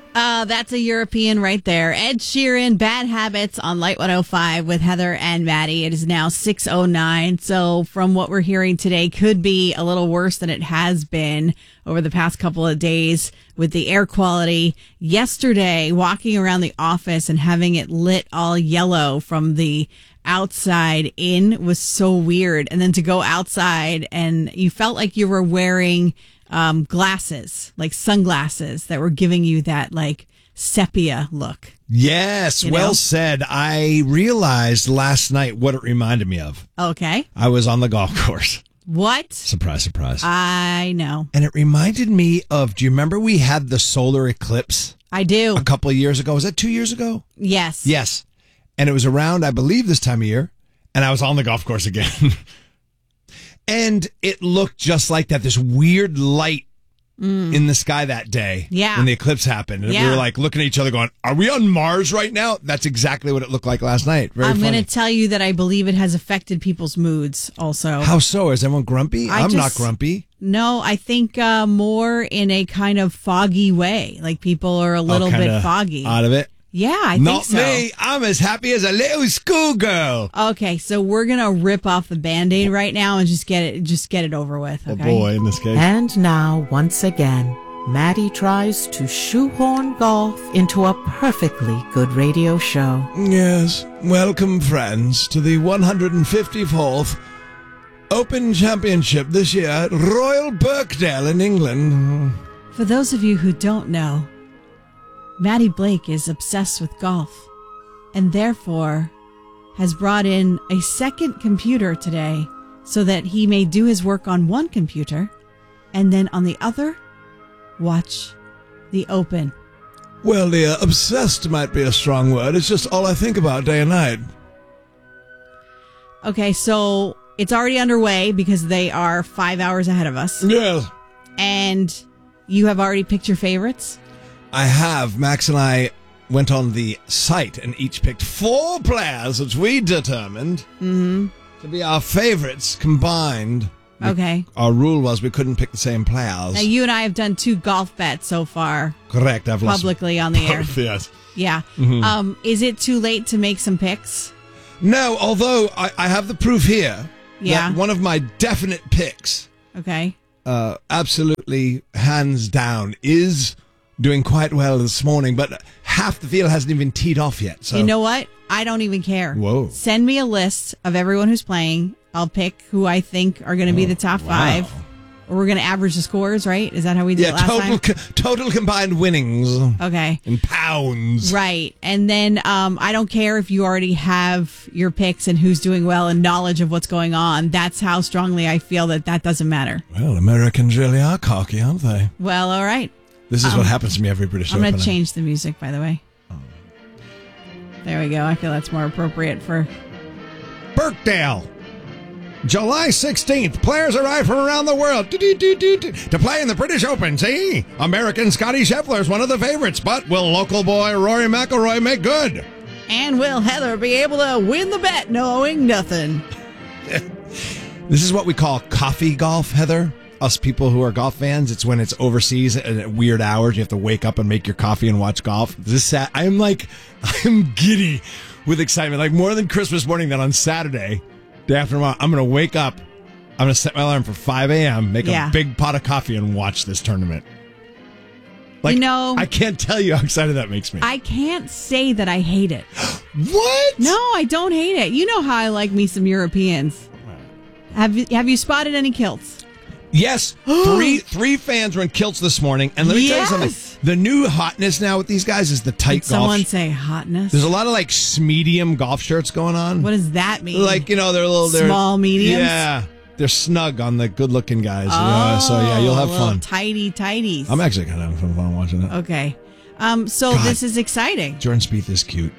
That's a European right there. Ed Sheeran, Bad Habits on Light 105 with Heather and Maddie. It is now 6:09. So from what we're hearing today, could be a little worse than it has been over the past couple of days with the air quality. Yesterday, walking around the office and having it lit all yellow from the outside in was so weird. And then to go outside and you felt like you were wearing glasses, like sunglasses that were giving you that like sepia look. Yes, well said. I realized last night what it reminded me of. Okay. I was on the golf course. What? Surprise, surprise. I know. And it reminded me of, do you remember we had the solar eclipse? I do. A couple of years ago. Was that 2 years ago? Yes. Yes. And it was around, I believe, this time of year. And I was on the golf course again. And it looked just like that, this weird light in the sky that day. Yeah. When the eclipse happened. And we were like looking at each other going, are we on Mars right now? That's exactly what it looked like last night. Very funny. I'm going to tell you that I believe it has affected people's moods also. How so? Is everyone grumpy? I'm not grumpy. No, I think more in a kind of foggy way. Like people are a little bit foggy. Out of it? Yeah, I think so. Not me. I'm as happy as a little schoolgirl. Okay, so we're gonna rip off the Band-Aid right now and just get it over with. Okay? Oh boy, in this case. And now, once again, Maddie tries to shoehorn golf into a perfectly good radio show. Yes, welcome friends to the 154th Open Championship this year at Royal Birkdale in England. For those of you who don't know, Maddie Blake is obsessed with golf and therefore has brought in a second computer today so that he may do his work on one computer and then on the other, watch the Open. Well, dear, obsessed might be a strong word. It's just all I think about day and night. Okay, so it's already underway because they are 5 hours ahead of us. Yes. And you have already picked your favorites? I have. Max and I went on the site and each picked 4 players, which we determined to be our favorites combined. Okay. Our rule was we couldn't pick the same players. Now, you and I have done 2 golf bets so far. Correct. I've lost publicly on the air. Yes. Yeah. Is it too late to make some picks? No, although I have the proof here. Yeah. That one of my definite picks, Okay. absolutely hands down, is doing quite well this morning, but half the field hasn't even teed off yet. So You know what? I don't even care. Whoa. Send me a list of everyone who's playing. I'll pick who I think are going to be the top 5. Or we're going to average the scores, right? Is that how we did it last time? Total combined winnings. Okay. In pounds. Right. And then I don't care if you already have your picks and who's doing well and knowledge of what's going on. That's how strongly I feel that doesn't matter. Well, Americans really are cocky, aren't they? Well, all right. This is what happens to me every British I'm Open. going to change the music, by the way. There we go. I feel that's more appropriate for... Birkdale. July 16th, players arrive from around the world to play in the British Open. See? American Scotty Scheffler is one of the favorites, but will local boy Rory McIlroy make good? And will Heather be able to win the bet knowing nothing? This is what we call coffee golf, Heather. Us people who are golf fans, it's when it's overseas and at weird hours. You have to wake up and make your coffee and watch golf. I'm giddy with excitement, like more than Christmas morning. That on Saturday, day after tomorrow, I'm going to wake up. I'm going to set my alarm for 5 a.m., make a big pot of coffee, and watch this tournament. Like, I can't tell you how excited that makes me. I can't say that I hate it. What? No, I don't hate it. You know how I like me some Europeans. Have you spotted any kilts? Yes, three fans were in kilts this morning, and let me tell you something. The new hotness now with these guys is the tight golf. Someone say hotness. There's a lot of like medium golf shirts going on. What does that mean? Like, they're a little small mediums. Yeah, they're snug on the good-looking guys. So yeah, you'll have fun. Tighties. I'm actually kind of having fun watching it. Okay, so this is exciting. Jordan Spieth is cute.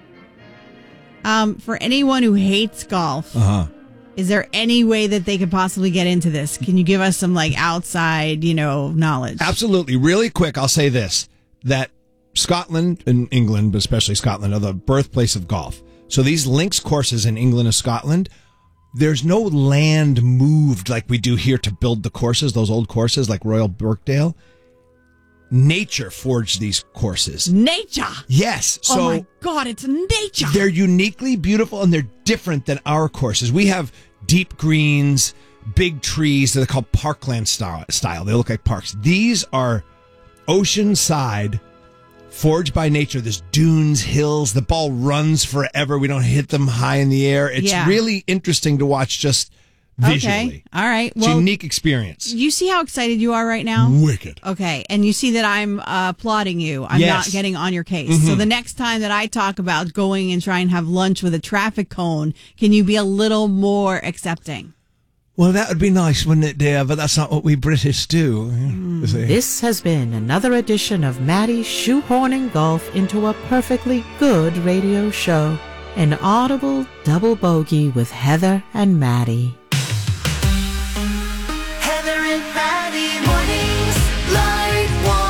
For anyone who hates golf, is there any way that they could possibly get into this? Can you give us some like outside, knowledge? Absolutely. Really quick, I'll say this, that Scotland and England, but especially Scotland, are the birthplace of golf. So these links courses in England and Scotland, there's no land moved like we do here to build the courses, those old courses like Royal Birkdale. nature forged these courses. Nature. Yes. So oh my God, it's nature. They're uniquely beautiful and they're different than our courses. We have deep greens, big trees. They're called parkland style. They look like parks. These are oceanside, forged by nature. There's dunes, hills. The ball runs forever. We don't hit them high in the air. It's really interesting to watch just visually. Okay. All right. It's a unique experience. You see how excited you are right now? Wicked. Okay. And you see that I'm applauding you. I'm not getting on your case. Mm-hmm. So the next time that I talk about going and try and have lunch with a traffic cone, can you be a little more accepting? Well, that would be nice, wouldn't it, dear? But that's not what we British do. This has been another edition of Maddie's Shoehorning Golf into a Perfectly Good Radio Show. An audible double bogey with Heather and Maddie. Heather and Maddie mornings, Light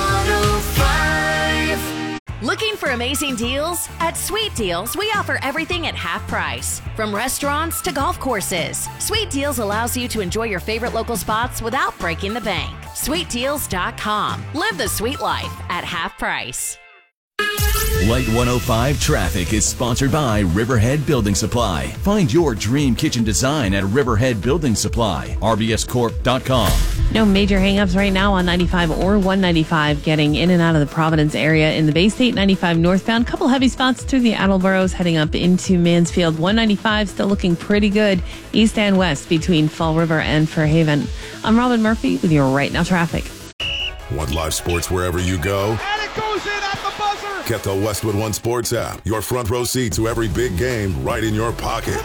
105. Looking for amazing deals? At Sweet Deals, we offer everything at half price. From restaurants to golf courses, Sweet Deals allows you to enjoy your favorite local spots without breaking the bank. SweetDeals.com. Live the sweet life at half price. Light 105 Traffic is sponsored by Riverhead Building Supply. Find your dream kitchen design at Riverhead Building Supply. RBScorp.com. No major hangups right now on 95 or 195 getting in and out of the Providence area. In the Bay State, 95 northbound. Couple heavy spots through the Attleborough heading up into Mansfield. 195 still looking pretty good east and west between Fall River and Fairhaven. I'm Robin Murphy with your Right Now Traffic. Want live sports wherever you go? And it goes in at the buzzer! Get the Westwood One Sports app. Your front row seat to every big game right in your pocket.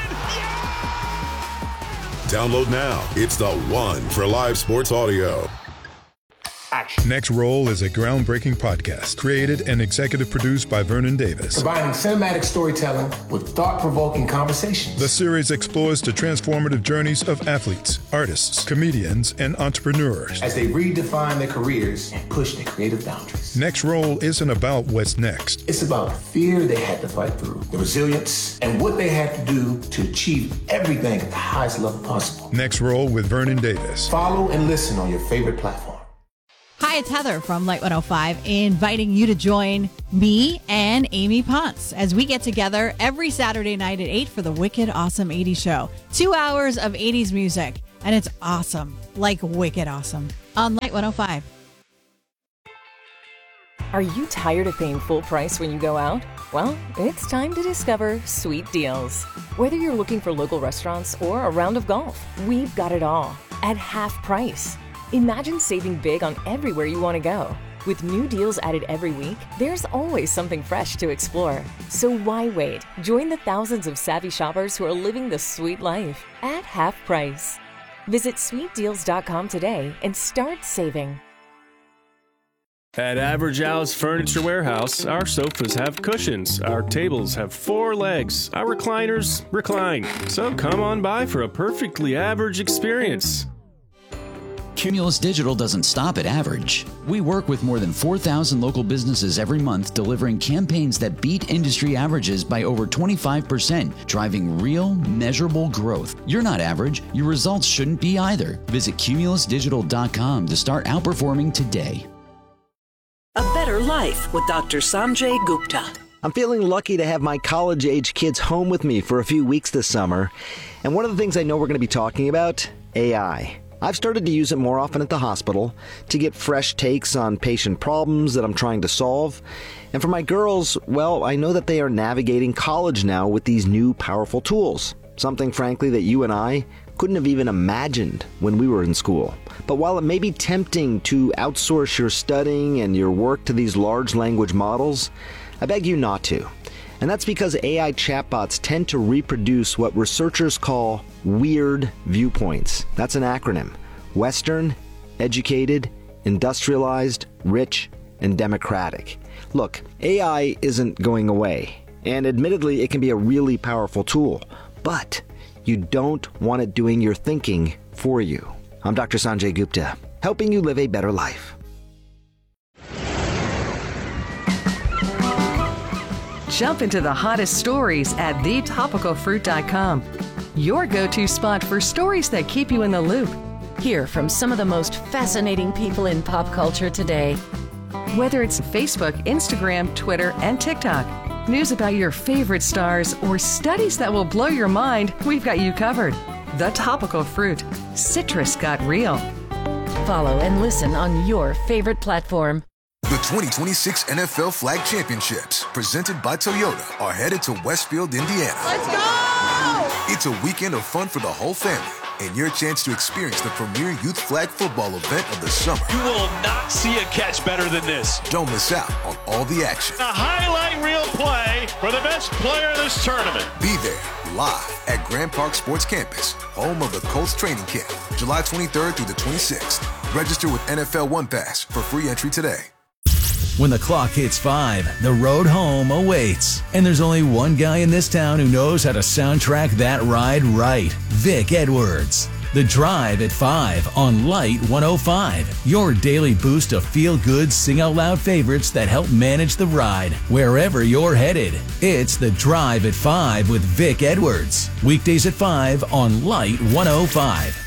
Download now. It's the one for live sports audio. Action. Next Roll is a groundbreaking podcast created and executive produced by Vernon Davis. Combining cinematic storytelling with thought-provoking conversations. The series explores the transformative journeys of athletes, artists, comedians, and entrepreneurs as they redefine their careers and push their creative boundaries. Next Roll isn't about what's next. It's about the fear they had to fight through, the resilience, and what they had to do to achieve everything at the highest level possible. Next Roll with Vernon Davis. Follow and listen on your favorite platform. Hi, it's Heather from Light 105, inviting you to join me and Amy Ponce as we get together every Saturday night at 8 for the Wicked Awesome 80s show. 2 hours of 80s music, and it's awesome, like wicked awesome, on Light 105. Are you tired of paying full price when you go out? Well, it's time to discover Sweet Deals. Whether you're looking for local restaurants or a round of golf, we've got it all at half price. Imagine saving big on everywhere you want to go. With new deals added every week, there's always something fresh to explore. So why wait? Join the thousands of savvy shoppers who are living the sweet life at half price. Visit sweetdeals.com today and start saving. At Average Al's Furniture Warehouse, our sofas have cushions, our tables have 4 legs, our recliners recline. So come on by for a perfectly average experience. Cumulus Digital doesn't stop at average. We work with more than 4,000 local businesses every month, delivering campaigns that beat industry averages by over 25%, driving real, measurable growth. You're not average. Your results shouldn't be either. Visit cumulusdigital.com to start outperforming today. A Better Life with Dr. Sanjay Gupta. I'm feeling lucky to have my college-age kids home with me for a few weeks this summer. And one of the things I know we're going to be talking about, AI. I've started to use it more often at the hospital to get fresh takes on patient problems that I'm trying to solve. And for my girls, well, I know that they are navigating college now with these new powerful tools. Something, frankly, that you and I couldn't have even imagined when we were in school. But while it may be tempting to outsource your studying and your work to these large language models, I beg you not to. And that's because AI chatbots tend to reproduce what researchers call weird viewpoints. That's an acronym. Western, educated, industrialized, rich, and democratic. Look, AI isn't going away. And admittedly, it can be a really powerful tool. But you don't want it doing your thinking for you. I'm Dr. Sanjay Gupta, helping you live a better life. Jump into the hottest stories at thetopicalfruit.com. Your go-to spot for stories that keep you in the loop. Hear from some of the most fascinating people in pop culture today. Whether it's Facebook, Instagram, Twitter, and TikTok, news about your favorite stars, or studies that will blow your mind, we've got you covered. The Topical Fruit. Citrus got real. Follow and listen on your favorite platform. The 2026 NFL Flag Championships, presented by Toyota, are headed to Westfield, Indiana. Let's go! It's a weekend of fun for the whole family and your chance to experience the premier youth flag football event of the summer. You will not see a catch better than this. Don't miss out on all the action. A highlight reel play for the best player in this tournament. Be there live at Grand Park Sports Campus, home of the Colts training camp, July 23rd through the 26th. Register with NFL One Pass for free entry today. When the clock hits 5, the road home awaits. And there's only one guy in this town who knows how to soundtrack that ride right. Vic Edwards. The Drive at 5 on Light 105. Your daily boost of feel-good, sing-out-loud favorites that help manage the ride wherever you're headed. It's The Drive at 5 with Vic Edwards. Weekdays at 5 on Light 105.